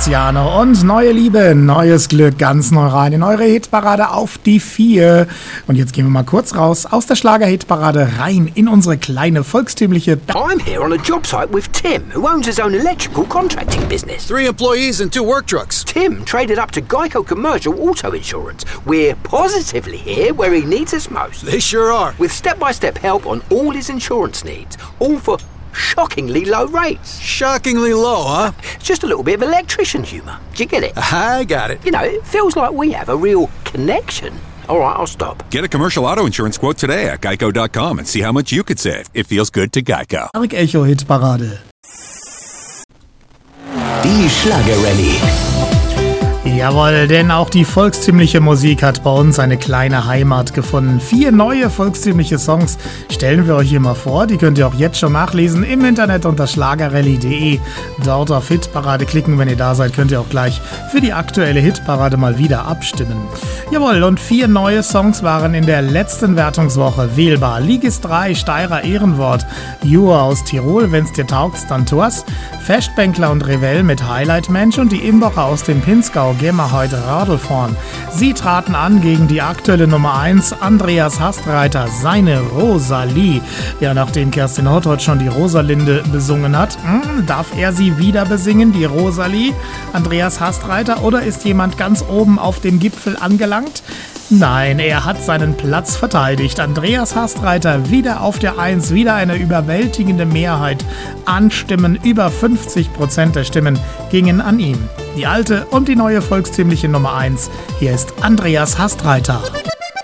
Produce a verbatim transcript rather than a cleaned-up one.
Tiziano und neue Liebe, neues Glück, ganz neu rein in eure Hitparade auf die vier. Und jetzt gehen wir mal kurz raus aus der Schlager-Hitparade rein in unsere kleine volkstümliche... I'm here on a job site with Tim, who owns his own electrical contracting business. Three employees and two work trucks. Tim traded up to Geico Commercial Auto Insurance. We're positively here where he needs us most. They sure are. With step-by-step help on all his insurance needs, all for shockingly low rates. Shockingly low, huh? Just a little bit of electrician humour. Do you get it? I got it. You know, it feels like we have a real connection. All right, I'll stop. Get a commercial auto insurance quote today at geico dot com and see how much you could save. It feels good to Geico. Mark Echo Hitparade. Die Schlager-Rallye. Jawohl, denn auch die volkstümliche Musik hat bei uns eine kleine Heimat gefunden. Vier neue volkstümliche Songs stellen wir euch hier mal vor. Die könnt ihr auch jetzt schon nachlesen im Internet unter schlagerrallye punkt de. Dort auf Hitparade klicken. Wenn ihr da seid, könnt ihr auch gleich für die aktuelle Hitparade mal wieder abstimmen. Jawohl, und vier neue Songs waren in der letzten Wertungswoche wählbar. Ligis drei, Steirer Ehrenwort, Jura aus Tirol, wenn's dir taugt's, dann tu's. Festbänkler und Revell mit Highlight Mensch und die Imbocher aus dem Pinzgau, gehen wir heute Radl vorn. Sie traten an gegen die aktuelle Nummer eins, Andreas Hastreiter, seine Rosalie. Ja, nachdem Kerstin Hott heute schon die Rosalinde besungen hat, hm, darf er sie wieder besingen, die Rosalie? Andreas Hastreiter, oder ist jemand ganz oben auf dem Gipfel angelangt? Nein, er hat seinen Platz verteidigt. Andreas Hastreiter wieder auf der eins, wieder eine überwältigende Mehrheit an Stimmen. Über fünfzig Prozent der Stimmen gingen an ihn. Die alte und die neue volkstümliche Nummer eins. Hier ist Andreas Hastreiter.